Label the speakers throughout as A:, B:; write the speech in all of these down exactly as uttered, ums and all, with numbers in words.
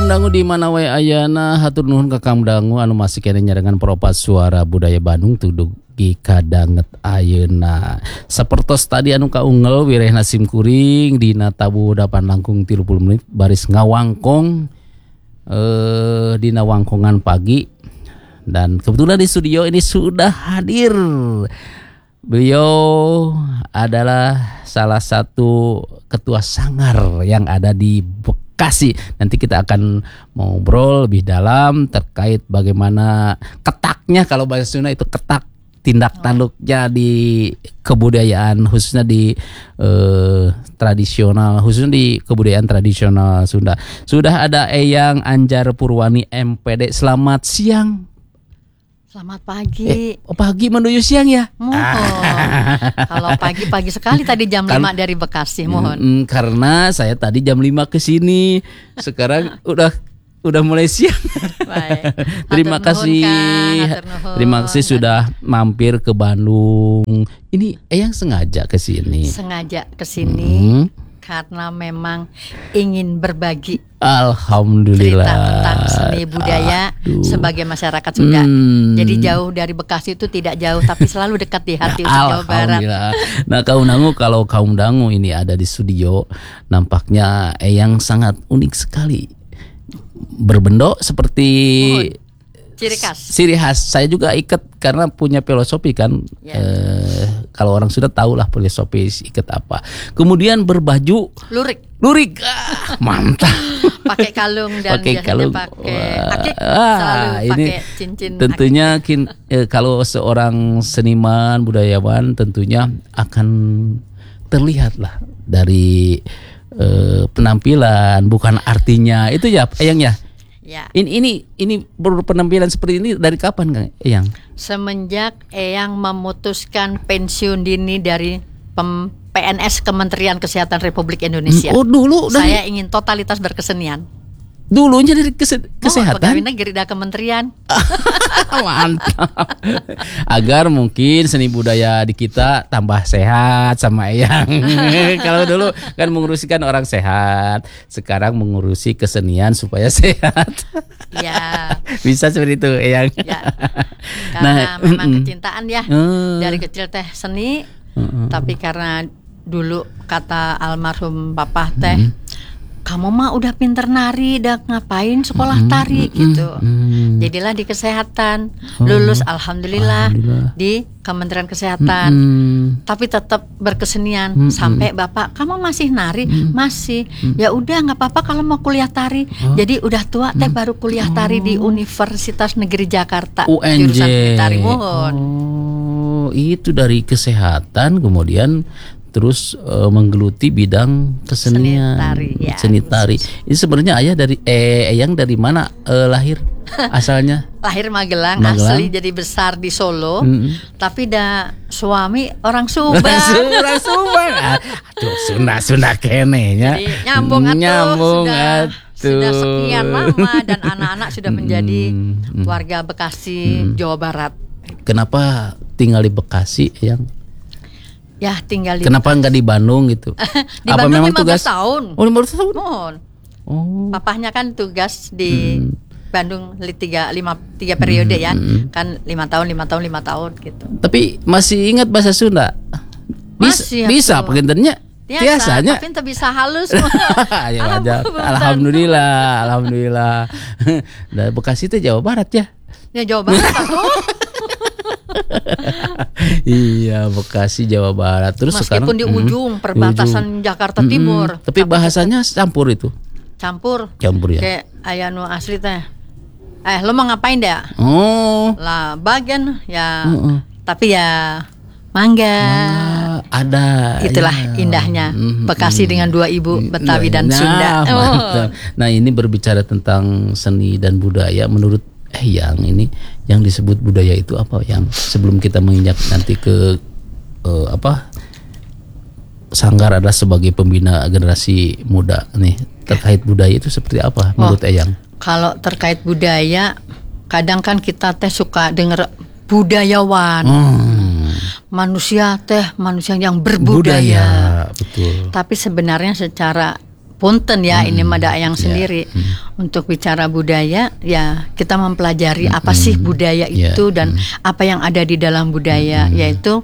A: Kaum dangu di mana wae ayana hatur nuhun ka kaum dangu anu masih kene nyarengan propas suara budaya Bandung tudug di kadanget ayeuna. Sapertos tadi anu kaungel wirehna sim kuring dina tabu dapan langkung tilu puluh menit baris ngawangkong eh dina wangkongan pagi. Dan kebetulan di studio ini sudah hadir. Beliau adalah salah satu ketua sanggar yang ada di Bekasi. Nanti kita akan ngobrol lebih dalam terkait bagaimana ketaknya, kalau bahasa Sunda itu ketak, tindak tanduknya di kebudayaan, khususnya di eh, tradisional, khususnya di kebudayaan tradisional Sunda. Sudah ada Eyang Anjar Purwani M P D. Selamat siang.
B: Selamat pagi.
A: Eh, oh pagi menuju siang ya?
B: Mohon. Kalau pagi-pagi sekali tadi jam kan, lima dari Bekasi, mohon.
A: Mm, karena saya tadi jam lima ke sini. Sekarang udah udah mulai siang. Baik. Terima kasih. Kan, Terima kasih sudah mampir ke Bandung. Ini Eyang sengaja ke sini.
B: Sengaja ke sini. Hmm. Karena memang ingin berbagi
A: Alhamdulillah
B: cerita tentang seni budaya. Aduh. Sebagai masyarakat Sunda. Hmm. Jadi jauh dari Bekasi itu tidak jauh, tapi selalu dekat di hati untuk Jawa Barat.
A: Nah kaum dangu, kalau kaum dangu ini ada di studio, nampaknya Eyang sangat unik sekali. Berbendok seperti oh. Ciri khas. Ciri khas. Saya juga ikat karena punya filosofi kan. Ya. Eh, kalau orang sudah tahu lah filosofi ikat apa. Kemudian berbaju lurik. Lurik. Ah, mantap.
B: Pakai kalung dan
A: pakai kalung.
B: Pakai akik. Selalu pakai cincin.
A: Tentunya kin, eh, kalau seorang seniman budayawan tentunya akan terlihat lah dari eh, penampilan, bukan artinya. Itu ya, Eyang ya. Ya. Ini ini ini berpenampilan seperti ini dari kapan Kang Eyang?
B: Semenjak Eyang memutuskan pensiun dini dari pem, P N S Kementerian Kesehatan Republik Indonesia.
A: Oh dulu dari...
B: saya ingin totalitas berkesenian.
A: Dulunya dari kese- kesehatan.
B: Oh, pegawai gerida kementerian.
A: Mantap. Agar mungkin seni budaya di kita tambah sehat sama Eyang. Kalau dulu kan mengurusikan orang sehat, sekarang mengurusi kesenian supaya sehat. Ya. Bisa seperti itu Eyang. Ya.
B: Karena nah, memang mm-mm. kecintaan ya. Uh. Dari kecil teh seni, uh-uh. tapi karena dulu kata almarhum papa teh, uh-uh. kamu mah udah pinter nari, udah ngapain sekolah tari mm-hmm, gitu. Mm-hmm. Jadilah di kesehatan, oh, lulus alhamdulillah, alhamdulillah di Kementerian Kesehatan. Mm-hmm. Tapi tetap berkesenian mm-hmm. sampai bapak, kamu masih nari? Mm-hmm. Masih. Mm-hmm. Ya udah nggak apa-apa kalau mau kuliah tari. Oh. Jadi udah tua teh mm-hmm. baru kuliah tari oh. di Universitas Negeri Jakarta.
A: U N J.
B: Jurusan tari mohon.
A: Oh, itu dari kesehatan kemudian terus uh, menggeluti bidang kesenian, seni tari. Ya. Seni tari. Ini sebenarnya ayah dari eh Eyang dari mana uh, lahir asalnya?
B: Lahir Magelang, Magelang, asli jadi besar di Solo. Mm-hmm. Tapi dah suami orang Subang.
A: orang Subang. Aduh, Sunda-Sunda kenenya.
B: Jadi nyambung atuh.
A: Nyambung
B: sudah,
A: atuh.
B: Sudah sekian lama dan anak-anak sudah menjadi mm-hmm. warga Bekasi, mm-hmm. Jawa Barat.
A: Kenapa tinggal di Bekasi, Eyang?
B: Ya tinggal di
A: Kenapa enggak di Bandung gitu?
B: Di apa Bandung memang lima belas tugas tahun.
A: Oh, lima belas tahun.
B: Mohon. Oh. Papahnya kan tugas di hmm. Bandung tiga lima tiga periode hmm. ya. Kan lima tahun lima tahun lima tahun gitu.
A: Tapi masih ingat bahasa Sunda? Bisa, masih bisa pengentennya. Biasanya.
B: Tapi ente bisa halus.
A: Ya, alhamdulillah. Alhamdulillah, alhamdulillah. Dari Bekasi itu Jawa Barat ya?
B: Ya Jawa Barat tuh.
A: Iya, Bekasi Jawa Barat. Terus
B: meskipun
A: sekarang
B: di ujung mm, perbatasan ujung. Jakarta Timur.
A: Mm-hmm. Tapi bahasanya campur itu.
B: Campur.
A: Campur ya.
B: Kayak aya nu asli teh. Eh, lo mau ngapain deh?
A: Oh.
B: Lah, bagian ya. Uh-uh. Tapi ya mangga.
A: Mangga ada.
B: Itulah ya. Indahnya Bekasi mm-hmm. dengan dua ibu Betawi dan nah, Sunda.
A: Oh. Nah, ini berbicara tentang seni dan budaya menurut Eh yang ini yang disebut budaya itu apa yang sebelum kita menginjak nanti ke uh, apa sanggar adalah sebagai pembina generasi muda nih terkait budaya itu seperti apa menurut oh, Eyang?
B: Kalau terkait budaya kadang kan kita teh suka dengar budayawan. Hmm. Manusia teh manusia yang berbudaya.
A: Budaya, betul.
B: Tapi sebenarnya secara punten ya, hmm. ini mah yang sendiri.
A: Yeah. Hmm.
B: Untuk bicara budaya, ya kita mempelajari hmm. apa sih budaya itu yeah. dan hmm. apa yang ada di dalam budaya, hmm. yaitu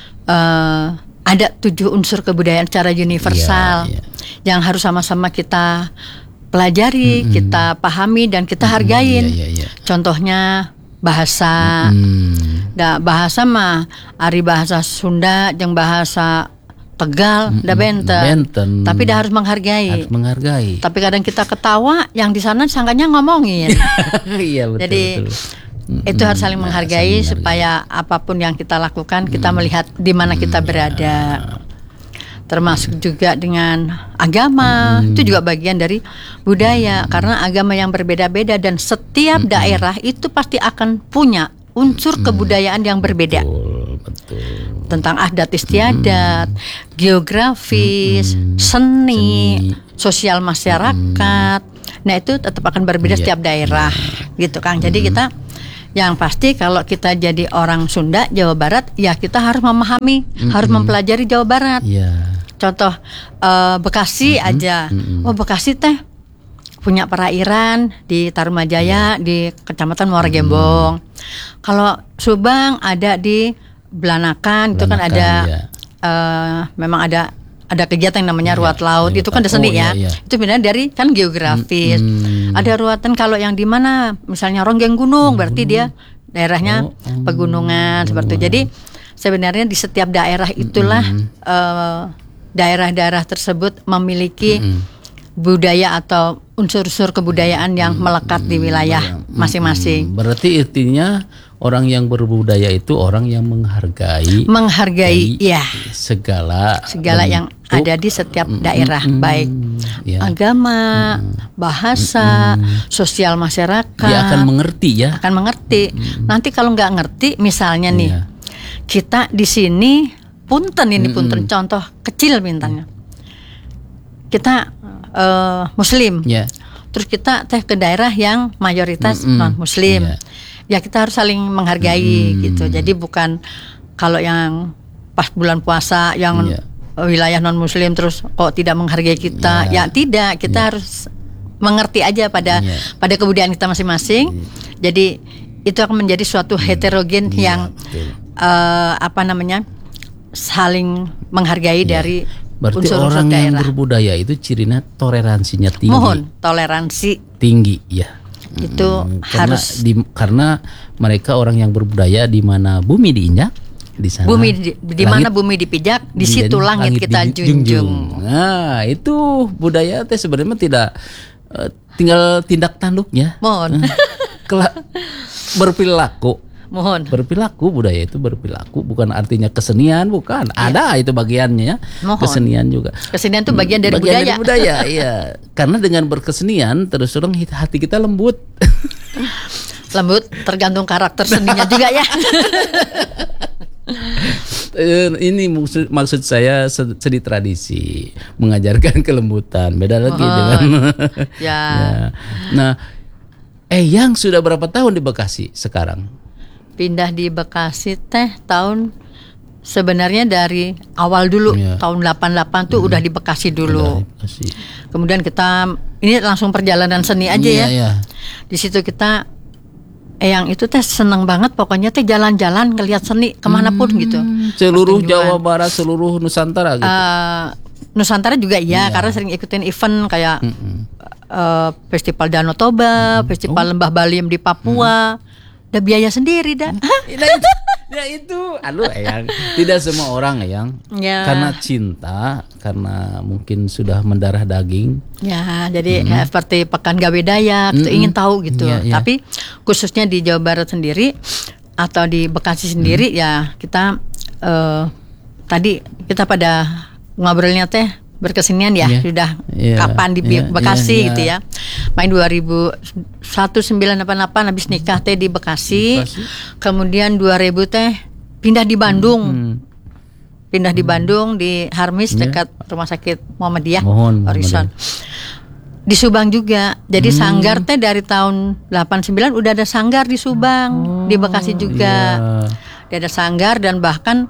B: uh, ada tujuh unsur kebudayaan secara universal yeah, yeah. yang harus sama-sama kita pelajari, hmm. kita pahami dan kita hargain. Yeah, yeah, yeah. Contohnya bahasa, hmm. da bahasa mah ari bahasa Sunda jeung bahasa Tegal, mm-hmm. da benten. benten. Tapi dah harus menghargai.
A: Harus menghargai.
B: Tapi kadang kita ketawa, yang di sana sangkanya ngomongin.
A: Iya betul.
B: Jadi
A: betul.
B: itu harus saling menghargai, nah, saling supaya menghargai. Apapun yang kita lakukan kita mm. melihat di mana mm, kita berada. Ya. Termasuk mm. juga dengan agama, mm. itu juga bagian dari budaya. Mm. Karena agama yang berbeda-beda dan setiap mm. daerah itu pasti akan punya unsur mm. kebudayaan yang berbeda.
A: Betul, betul. Tentang
B: adat istiadat, hmm. geografis, hmm. seni, seni, sosial masyarakat. Hmm. Nah itu tetap akan berbeda yeah. setiap daerah, yeah. gitu Kang. Jadi hmm. kita, yang pasti kalau kita jadi orang Sunda, Jawa Barat, ya kita harus memahami, hmm. harus mempelajari Jawa Barat. Yeah. Contoh uh, Bekasi hmm. aja, hmm. oh Bekasi teh punya perairan di Tarumajaya, yeah. di Kecamatan Muara Gembong. Hmm. Kalau Subang ada di Belanakan, itu kan ada ya. uh, memang ada ada kegiatan yang namanya ya, ruat laut, ya, itu kan ada seni oh, ya, ya. Itu benar dari kan geografis. Hmm. Ada ruatan kalau yang di mana misalnya ronggeng gunung, hmm. berarti dia daerahnya oh, um, pegunungan um, seperti itu. Jadi sebenarnya di setiap daerah itulah hmm. uh, daerah-daerah tersebut memiliki hmm. budaya atau unsur-unsur kebudayaan yang hmm. melekat di wilayah masing-masing.
A: Hmm. Berarti intinya orang yang berbudaya itu orang yang menghargai
B: menghargai ya
A: segala
B: segala bentuk, yang ada di setiap daerah, mm, baik ya. agama, mm, bahasa, mm, sosial masyarakat.
A: Dia akan mengerti ya.
B: Akan mengerti. Mm. Nanti kalau nggak ngerti, misalnya nih yeah. kita di sini punten ini mm, punten contoh kecil bintangnya. Kita uh, Muslim, yeah. terus kita teh ke daerah yang mayoritas mm, non Muslim. Yeah. Ya kita harus saling menghargai hmm. gitu. Jadi bukan kalau yang pas bulan puasa yang yeah. wilayah non muslim terus kok tidak menghargai kita. Yeah. Ya tidak, kita yeah. harus mengerti aja pada yeah. pada kebudayaan kita masing-masing. Yeah. Jadi itu akan menjadi suatu heterogen yeah, yang uh, apa namanya? saling menghargai yeah. dari
A: berarti unsur-unsur orang daerah. Yang berbudaya itu cirinya toleransinya tinggi.
B: Mohon toleransi
A: tinggi ya.
B: Itu hmm, karena harus
A: di, karena mereka orang yang berbudaya di mana bumi diinjak di sana
B: bumi di, di mana bumi dipijak di situ langit, langit kita junjung. junjung.
A: Nah itu budaya teh sebenarnya tidak uh, tinggal tindak tanduknya.
B: Mohon
A: uh, berperilaku.
B: Mohon
A: berperilaku budaya itu berperilaku bukan artinya kesenian bukan ya. Ada itu bagiannya. Mohon. Kesenian juga
B: kesenian itu bagian dari
A: bagian
B: budaya
A: dari budaya iya karena dengan berkesenian terus terang hati kita lembut
B: lembut tergantung karakter seninya juga ya.
A: Ini maksud, maksud saya seni tradisi mengajarkan kelembutan beda lagi oh, dengan
B: ya.
A: ya. Nah eh yang sudah berapa tahun di Bekasi sekarang?
B: Pindah di Bekasi teh tahun sebenarnya dari awal dulu ya. Tahun delapan puluh delapan tuh hmm. udah di Bekasi dulu. Bekasi. Kemudian kita ini langsung perjalanan seni aja ya. ya. Di situ kita eh yang itu teh seneng banget pokoknya teh jalan-jalan ngelihat seni kemanapun hmm. gitu.
A: Seluruh Jawa Barat, seluruh Nusantara gitu. Uh,
B: Nusantara juga iya ya. Karena sering ikutin event kayak hmm. uh, Festival Danau Toba, hmm. Festival oh. Lembah Baliem di Papua. Hmm. Udah biaya sendiri dah.
A: Ya itu, aduh Eyang, tidak semua orang Eyang ya. Karena cinta, karena mungkin sudah mendarah daging.
B: Ya, jadi mm-hmm. ya, seperti Pekan Gawe Dayak, mm-hmm. ingin tahu gitu. Ya, ya. Tapi khususnya di Jawa Barat sendiri atau di Bekasi sendiri mm-hmm. ya kita uh, tadi kita pada ngobrolnya teh berkesenian ya yeah. sudah yeah. kapan di yeah. Bekasi yeah. gitu ya. Main dua ribu satu sembilan delapan delapan habis nikah teh di Bekasi. Bekasi. Kemudian dua ribu teh pindah di Bandung. Hmm. Pindah hmm. di Bandung di Harmis yeah. dekat Rumah Sakit Muhammadiyah Horizon. Di Subang juga. Jadi hmm. sanggar teh dari tahun delapan puluh sembilan udah ada sanggar di Subang, oh, di Bekasi juga. Yeah. Dia ada sanggar dan bahkan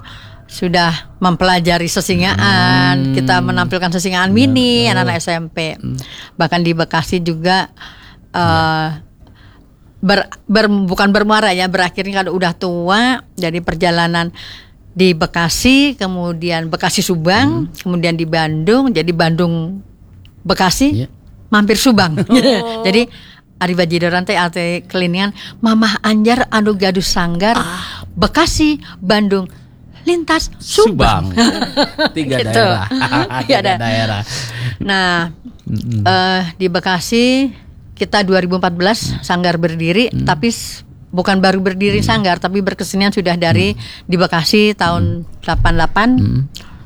B: sudah mempelajari sesingaan, hmm. kita menampilkan sesingaan mini ya, anak-anak S M P. Hmm. Bahkan di Bekasi juga uh, ya. ber, ber, bukan bermuara ya, berakhirnya kalau udah tua dari perjalanan di Bekasi, kemudian Bekasi Subang, hmm. kemudian di Bandung, jadi Bandung Bekasi, ya. mampir Subang. Oh. Jadi Ari Bajidoran teh ate keliningan Mamah Anjar anu gaduh sanggar ah. Bekasi, Bandung lintas Subang,
A: Subang. tiga gitu. daerah, tiga
B: ada.
A: daerah.
B: Nah, mm-hmm. uh, di Bekasi kita dua ribu empat belas sanggar berdiri, mm. tapi bukan baru berdiri mm. sanggar, tapi berkesenian sudah dari mm. di Bekasi tahun mm. delapan puluh delapan, mm.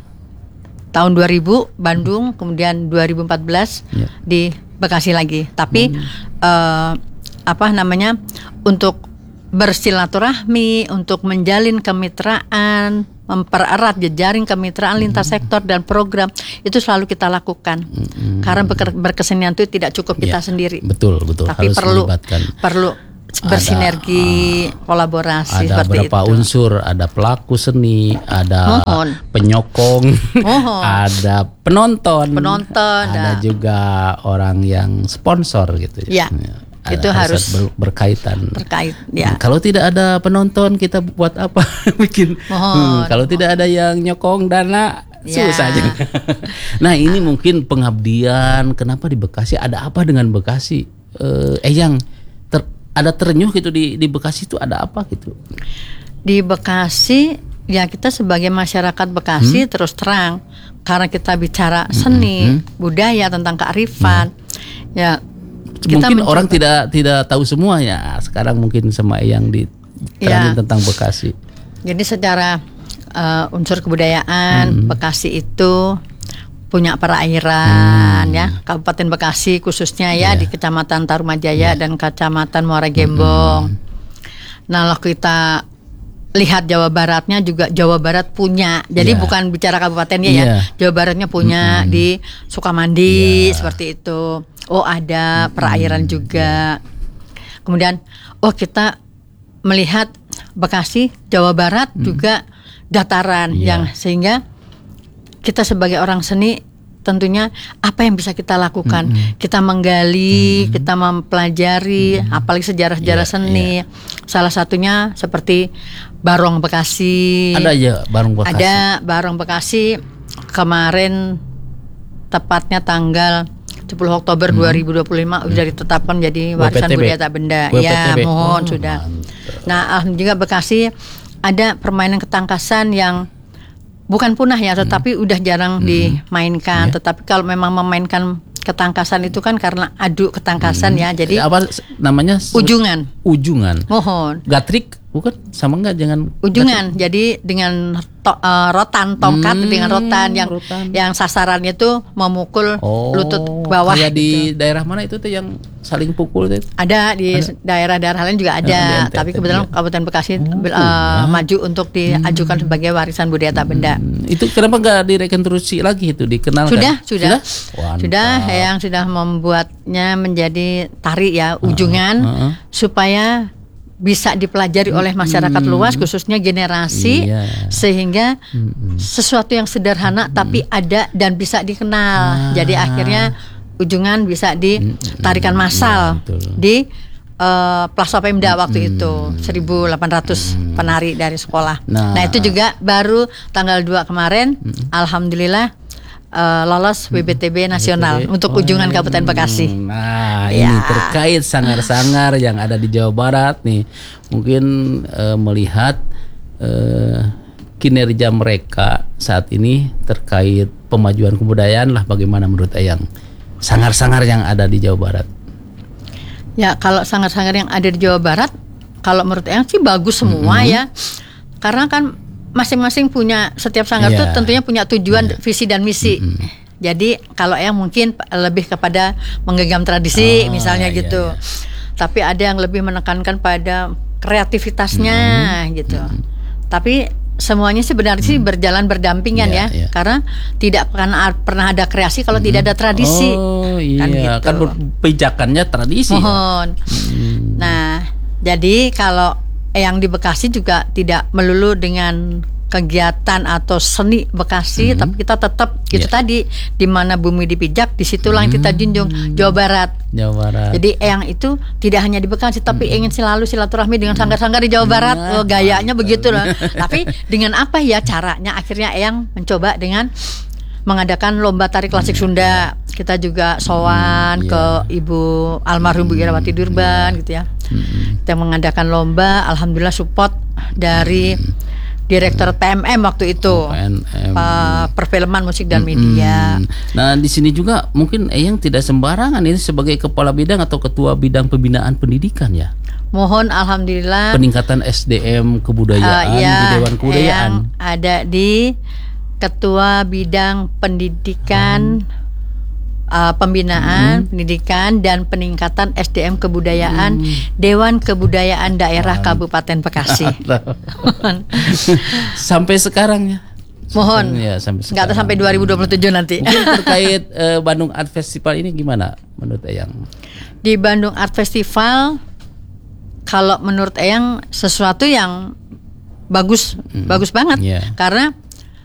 B: tahun dua ribu Bandung, kemudian dua ribu empat belas yeah. di Bekasi lagi. Tapi mm. uh, apa namanya untuk bersilaturahmi, untuk menjalin kemitraan, mempererat jejaring kemitraan lintas sektor dan program, itu selalu kita lakukan. Mm-hmm. Karena berkesenian itu tidak cukup kita ya, sendiri.
A: Betul, betul.
B: Tapi harus perlu melibatkan. perlu bersinergi, ada, seperti
A: ada
B: itu. Ada
A: beberapa unsur, ada pelaku seni, ada Mohon. penyokong, Mohon. ada penonton,
B: penonton,
A: ada dan juga orang yang sponsor gitu
B: ya. ya. Ada, itu harus ber, berkaitan terkait ya.
A: Kalau tidak ada penonton kita buat apa bikin hmm, kalau tidak ada yang nyokong dana ya. susah aja. Nah ini mungkin pengabdian kenapa di Bekasi, ada apa dengan Bekasi eh, eh yang ter, ada terenyuh gitu di di Bekasi itu ada apa gitu
B: di Bekasi ya. Kita sebagai masyarakat Bekasi hmm? terus terang karena kita bicara seni hmm? budaya tentang kearifan hmm. ya. Kita
A: mungkin
B: mencoba.
A: Orang tidak tidak tahu semua ya. Sekarang mungkin sama yang diterangin ya. tentang Bekasi.
B: Jadi secara uh, unsur kebudayaan hmm. Bekasi itu punya perairan hmm. ya. Kabupaten Bekasi khususnya ya, ya. di Kecamatan Tarumajaya ya. dan Kecamatan Muara Gembong. Hmm. Nah, kalau kita lihat Jawa Baratnya juga Jawa Barat punya. Jadi ya. bukan bicara kabupatennya ya. ya. Jawa Baratnya punya hmm. di Sukamandi ya. seperti itu. Oh ada perairan hmm, juga. Kemudian oh kita melihat Bekasi, Jawa Barat hmm. juga dataran yeah. yang sehingga kita sebagai orang seni tentunya apa yang bisa kita lakukan? Hmm. Kita menggali, hmm. kita mempelajari, hmm. apalagi sejarah-sejarah yeah, seni. Yeah. Salah satunya seperti Barong Bekasi.
A: Ada ya Barong Bekasi.
B: Ada Barong Bekasi kemarin tepatnya tanggal sepuluh Oktober hmm. dua ribu dua puluh lima sudah ditetapkan jadi warisan W P T B. Budaya tak benda. W P T B. Ya, mohon oh, sudah. Mantap. Nah, alhamdulillah Bekasi ada permainan ketangkasan yang bukan punah ya, tetapi hmm. udah jarang hmm. dimainkan. Yeah. Tetapi kalau memang memainkan ketangkasan itu kan karena adu ketangkasan hmm. ya. Jadi
A: apa namanya?
B: Ujungan.
A: Ujungan.
B: Mohon.
A: Gatrik bukan sama enggak jangan
B: ujungan. Gatrik. Jadi dengan to, uh, rotan tongkat hmm, dengan rotan yang rotan. yang sasarannya itu memukul oh, lutut bawah.
A: Kayak di
B: gitu.
A: daerah mana itu tuh yang saling pukul itu?
B: Ada di ada. daerah-daerah lain juga ada. Nah, tapi kebetulan ya. Kabupaten Bekasi oh, uh, ya. maju untuk diajukan hmm. sebagai warisan budaya tak benda.
A: Hmm. Itu kenapa enggak direkonstruksi lagi itu dikenalkan?
B: Sudah, sudah. Sudah, sudah yang sudah membuatnya menjadi tari ya ujungan uh, uh, uh. supaya bisa dipelajari hmm. oleh masyarakat luas khususnya generasi iya. sehingga hmm. sesuatu yang sederhana hmm. tapi ada dan bisa dikenal. Ah. Jadi akhirnya ujungan bisa ditarikan massal ya, di uh, Plaza Pemda waktu hmm. itu seribu delapan ratus hmm. penari dari sekolah. Nah. nah itu juga baru tanggal dua kemarin hmm. alhamdulillah Uh, lolos W B T B nasional W B T B. untuk oh, ujungan Kabupaten Bekasi.
A: Nah, ya. ini terkait sangar-sangar yang ada di Jawa Barat nih. Mungkin uh, melihat uh, kinerja mereka saat ini terkait pemajuan kebudayaan lah, bagaimana menurut Eyang sangar-sangar yang ada di Jawa Barat?
B: Ya, kalau sangar-sangar yang ada di Jawa Barat kalau menurut Eyang sih bagus semua mm-hmm. ya. Karena kan masing-masing punya, setiap sanggar itu yeah. tentunya punya tujuan, yeah. visi dan misi. Mm-hmm. Jadi kalau yang mungkin lebih kepada menggenggam tradisi oh, misalnya gitu. Yeah, yeah. Tapi ada yang lebih menekankan pada kreativitasnya mm-hmm. gitu. Mm-hmm. Tapi semuanya sebenarnya mm-hmm. sih berjalan berdampingan yeah, ya. Yeah. Karena tidak pernah pernah ada kreasi kalau mm-hmm. tidak ada tradisi.
A: Oh iya, kan, gitu. kan pijakannya tradisi.
B: Mohon. Ya? Mm. Nah, jadi kalau yang di Bekasi juga tidak melulu dengan kegiatan atau seni Bekasi, mm-hmm. tapi kita tetap itu yeah. tadi di mana bumi dipijak, disitulah mm-hmm. yang kita junjung, Jawa Barat.
A: Jawa Barat.
B: Jadi eyang itu tidak hanya di Bekasi, tapi mm-hmm. ingin selalu silaturahmi dengan sanggar-sanggar di Jawa Barat. Mm-hmm. Oh, gayanya begitu loh. Tapi dengan apa ya caranya? Akhirnya eyang mencoba dengan mengadakan lomba tari klasik mm-hmm. Sunda. Kita juga sowan mm-hmm. ke Ibu almarhum Bu Irawati Durban, mm-hmm. gitu ya. Mm-hmm. Kita mengadakan lomba, alhamdulillah support dari mm-hmm. Direktur P M M waktu itu, P M M. Uh, perfilman, musik dan media.
A: Mm-hmm. Nah di sini juga mungkin Eyang tidak sembarangan ini sebagai kepala bidang atau ketua bidang pembinaan pendidikan ya.
B: Mohon alhamdulillah.
A: Peningkatan S D M kebudayaan uh, ya, di Dewan Kebudayaan.
B: Eyang ada di ketua bidang pendidikan. Hmm. Uh, pembinaan, hmm. pendidikan dan peningkatan S D M kebudayaan hmm. Dewan Kebudayaan Daerah hmm. Kabupaten Bekasi.
A: Sampai sekarang ya.
B: Mohon.
A: Ya, sampai sekarang.
B: Nggak tahu sampai dua ribu dua puluh tujuh nanti.
A: Mungkin terkait uh, Bandung Art Festival ini gimana menurut Eyang?
B: Di Bandung Art Festival, kalau menurut Eyang sesuatu yang bagus, hmm. bagus banget, yeah. karena